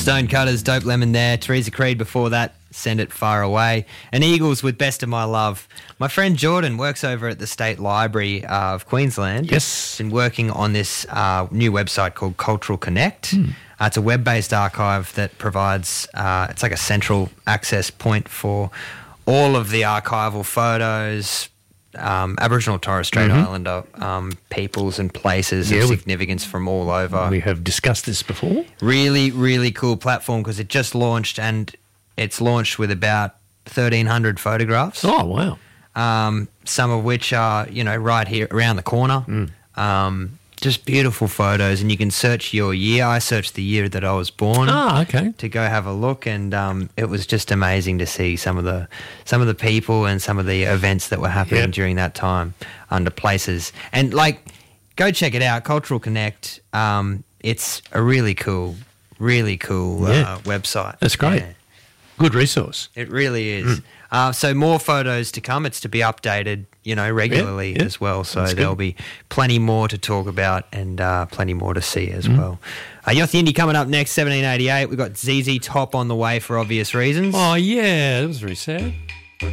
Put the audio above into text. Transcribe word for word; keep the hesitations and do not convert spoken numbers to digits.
Stonecutters, Dope Lemon there. Teresa Creed before that, Send It Far Away. And Eagles with Best of My Love. My friend Jordan works over at the State Library uh, of Queensland. Yes. He's been working on this uh, new website called Cultural Connect. Hmm. Uh, it's a web-based archive that provides, uh, it's like a central access point for all of the archival photos, um, Aboriginal Torres Strait mm-hmm. Islander um, peoples and places yeah, of significance from all over. We have discussed this before. Really, really cool platform because it just launched and it's launched with about thirteen hundred photographs. Oh, wow. Um, some of which are, you know, right here around the corner. Mm. Um, just beautiful photos, and you can search your year. I searched the year that I was born. Ah, okay. To go have a look, and um, it was just amazing to see some of the some of the people and some of the events that were happening yep. during that time under places. And like, go check it out, Cultural Connect. Um, it's a really cool, really cool yeah. uh, website. That's great. Yeah. Good resource. It really is. Mm. Uh, so more photos to come. It's to be updated, you know, regularly yeah, yeah. as well. So That's there'll good. be plenty more to talk about and uh, plenty more to see as mm. well. Uh, You're the Indie coming up next, seventeen eighty-eight. We've got Z Z Top on the way for obvious reasons. Oh, yeah. That was very sad.